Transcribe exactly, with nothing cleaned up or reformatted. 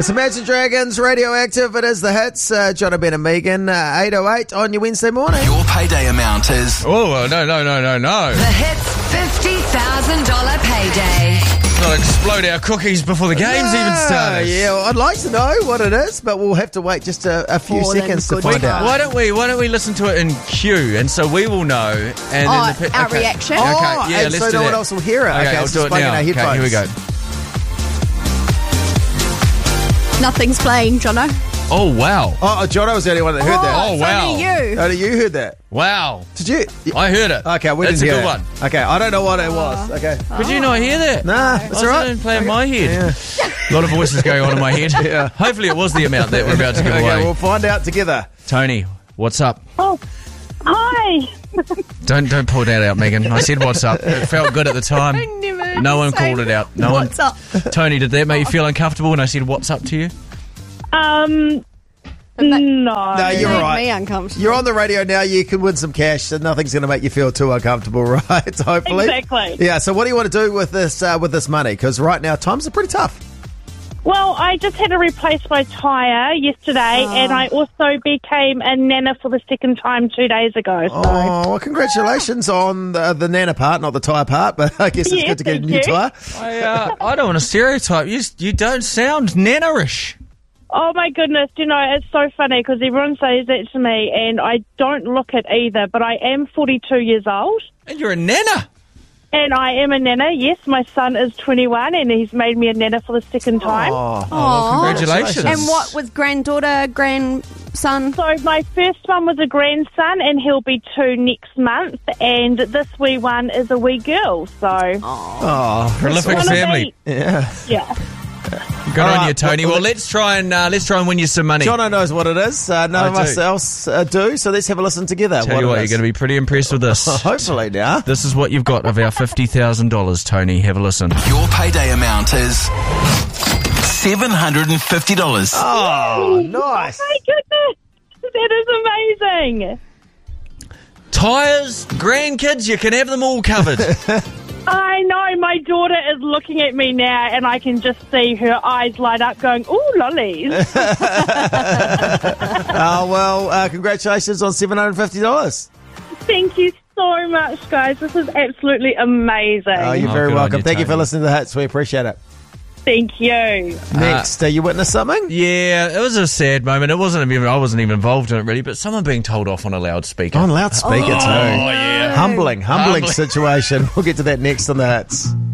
It's Imagine Dragons, Radioactive. It is the hits. Uh, John, Ben and Megan, uh, eight oh eight on your Wednesday morning. Your payday amount is... Oh, no, no, no, no, no. The Hits fifty thousand dollars payday. Not explode our cookies before the game's No, even started. Yeah, well, I'd like to know what it is, but we'll have to wait just a, a few More than seconds to good find time. out. Why don't we? Why don't we listen to it in Q, and so we will know. And Oh, then the, our reaction? Okay, Oh, yeah, and let's so do no that. one else will hear it. Okay, Okay, I'll it's do just it plugging now. our Okay, headphones. here we go. Nothing's playing, Jono. Oh wow! Oh, oh, Jono was the only one that heard Oh, that. Oh, it's wow. only you. Only you heard that. Wow! Did you? I heard it. Okay, we That's didn't a hear good it. one. Okay, I don't know what it was. Okay. Could you not hear that? Nah, I it's was all right. in playing my head. Yeah. A lot of voices going on in my head. Yeah. Hopefully, it was the amount that we're about to give Okay, away. we'll find out together. Tony, what's up? Oh, hi. Don't don't pull that out, Megan. I said what's up. It felt good at the time. I never No one say called it out. No what's one. up? Tony, did that make you feel uncomfortable when I said what's up to you? Um, It ma- no. No, you're made right. me uncomfortable. You're on the radio now. You can win some cash, so nothing's going to make you feel too uncomfortable, right? Hopefully. Exactly. Yeah. So, what do you want to do with this uh, with this money? Because right now times are pretty tough. Well, I just had to replace my tyre yesterday, Oh. and I also became a nana for the second time two days ago. So. Oh, well, congratulations on the, the nana part, not the tyre part. But I guess it's Yeah, good to get a thank new you. tyre. I uh, I don't want to stereotype you. You don't sound nana-ish. Oh, my goodness. You know, it's so funny because everyone says that to me, and I don't look it either, but I am forty-two years old. And you're a nana. And I am a nana. Yes, my son is twenty-one, and he's made me a nana for the second time. Oh, Aw. Congratulations. And what with granddaughter, grandson? So my first one was a grandson, and he'll be two next month. And this wee one is a wee girl. So oh, Prolific Wanna family. be- yeah. yeah. Good All on right, you, Tony. well, Well, let's try and uh, let's try and win you some money. Jono knows what it is. Uh, none I of do. us else uh, do. So let's have a listen together. Tell you it what, you're is. going to be pretty impressed with this. Hopefully now. This is what you've got of our fifty thousand dollars, Tony. Have a listen. Your payday amount is seven hundred fifty dollars. Oh, nice. My goodness, that is amazing. Tyres, grandkids, you can have them all covered. I know, my daughter is looking at me now, and I can just see her eyes light up, going, "Ooh, lollies!" Oh, well, uh, congratulations on seven hundred fifty dollars. Thank you so much, guys. This is absolutely amazing. Oh, you're Oh, very good on welcome. you, Thank you for Tony. listening to the hits. We appreciate it. Thank you. Next, uh, you witness something? Yeah, it was a sad moment. It wasn't even, I wasn't even involved in it really, but someone being told off on a loudspeaker. On loudspeaker, too. Oh, yeah. Humbling, humbling Humbling. situation. We'll get to that next on the hits.